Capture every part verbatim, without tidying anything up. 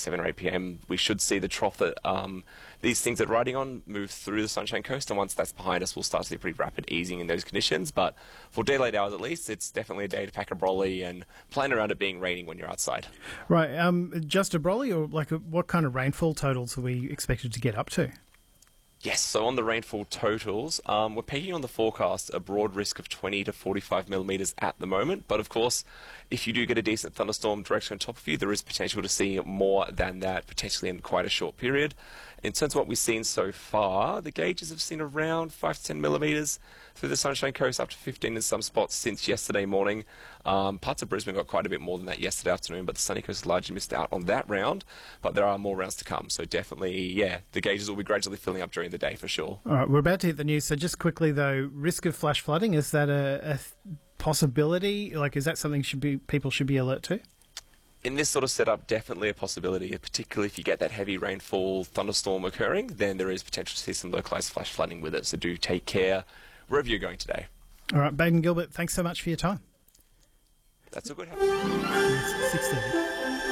seven or eight p m, we should see the trough that um, these things that are riding on move through the Sunshine Coast, and once that's behind us, we'll start to see pretty rapid easing in those conditions. But for daylight hours at least, it's definitely a day to pack a brolly and plan around it being raining when you're outside. Right, um, just a brolly, or like a, what kind of rainfall totals are we expected to get up to? Yes, so on the rainfall totals, um, we're pegging on the forecast a broad risk of twenty to forty-five millimetres at the moment. But of course, if you do get a decent thunderstorm directly on top of you, there is potential to see more than that, potentially in quite a short period. In terms of what we've seen so far, the gauges have seen around five to ten millimetres through the Sunshine Coast, up to fifteen in some spots since yesterday morning. Um, parts of Brisbane got quite a bit more than that yesterday afternoon, but the Sunny Coast largely missed out on that round. But there are more rounds to come, so definitely, yeah, the gauges will be gradually filling up during the day for sure. All right, we're about to hit the news, so just quickly though, risk of flash flooding, is that a, a possibility? Like, is that something should be people should be alert to? In this sort of setup, definitely a possibility, particularly if you get that heavy rainfall thunderstorm occurring, then there is potential to see some localised flash flooding with it, so do take care wherever you're going today. All right, Baden Gilbert, thanks so much for your time. That's a good help. six thirty.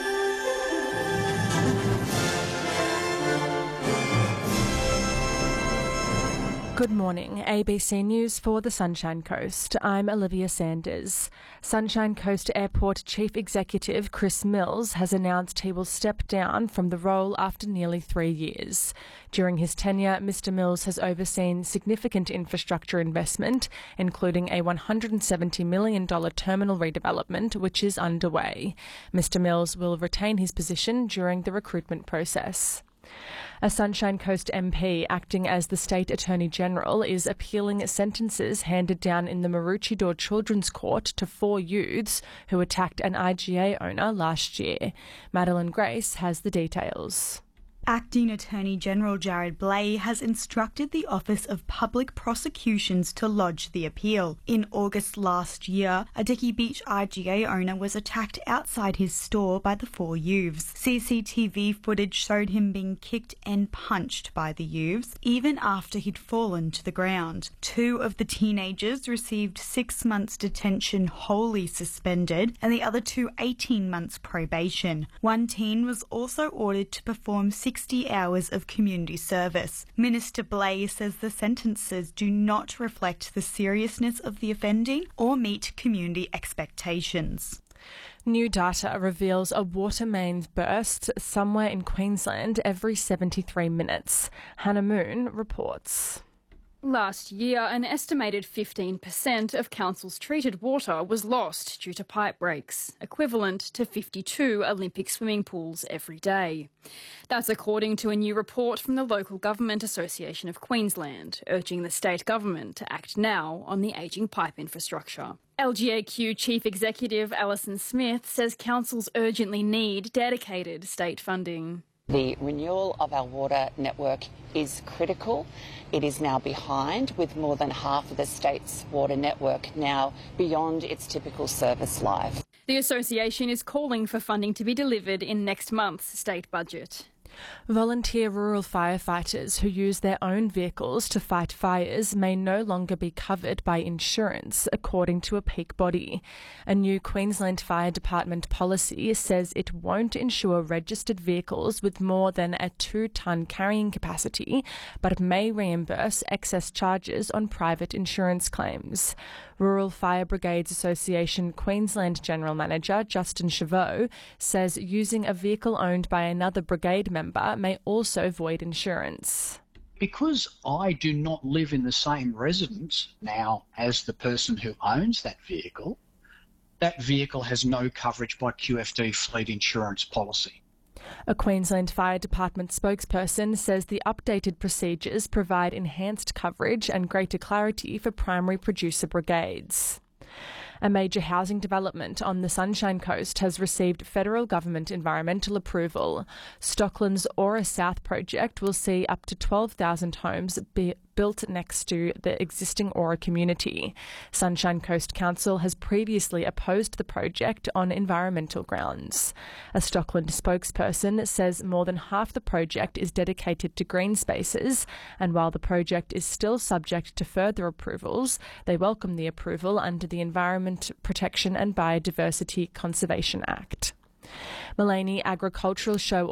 Good morning. A B C News for the Sunshine Coast. I'm Olivia Sanders. Sunshine Coast Airport Chief Executive Chris Mills has announced he will step down from the role after nearly three years. During his tenure, Mr Mills has overseen significant infrastructure investment, including a one hundred seventy million dollars terminal redevelopment, which is underway. Mr Mills will retain his position during the recruitment process. A Sunshine Coast M P acting as the State Attorney General is appealing sentences handed down in the Maroochydore Children's Court to four youths who attacked an I G A owner last year. Madeline Grace has the details. Acting Attorney General Jared Blay has instructed the Office of Public Prosecutions to lodge the appeal. In August last year, a Dicky Beach I G A owner was attacked outside his store by the four youths. C C T V footage showed him being kicked and punched by the youths, even after he'd fallen to the ground. Two of the teenagers received six months detention wholly suspended, and the other two eighteen months probation. One teen was also ordered to perform sixty hours of community service. Minister Blay says the sentences do not reflect the seriousness of the offending or meet community expectations. New data reveals a water main bursts somewhere in Queensland every seventy-three minutes. Hannah Moon reports. Last year, an estimated fifteen percent of council's treated water was lost due to pipe breaks, equivalent to fifty-two Olympic swimming pools every day. That's according to a new report from the Local Government Association of Queensland, urging the state government to act now on the ageing pipe infrastructure. L G A Q Chief Executive Alison Smith says councils urgently need dedicated state funding. The renewal of our water network is critical. It is now behind, with more than half of the state's water network now beyond its typical service life. The association is calling for funding to be delivered in next month's state budget. Volunteer rural firefighters who use their own vehicles to fight fires may no longer be covered by insurance, according to a peak body. A new Queensland Fire Department policy says it won't insure registered vehicles with more than a two-tonne carrying capacity, but it may reimburse excess charges on private insurance claims. Rural Fire Brigades Association Queensland General Manager Justin Chavot says using a vehicle owned by another brigade member may also void insurance. Because I do not live in the same residence now as the person who owns that vehicle, that vehicle has no coverage by Q F D fleet insurance policy. A Queensland Fire Department spokesperson says the updated procedures provide enhanced coverage and greater clarity for primary producer brigades. A major housing development on the Sunshine Coast has received federal government environmental approval. Stockland's Aura South project will see up to twelve thousand homes be built next to the existing Aura community. Sunshine Coast Council has previously opposed the project on environmental grounds. A Stockland spokesperson says more than half the project is dedicated to green spaces, and while the project is still subject to further approvals, they welcome the approval under the Environment Protection and Biodiversity Conservation Act. Maleny Agricultural Show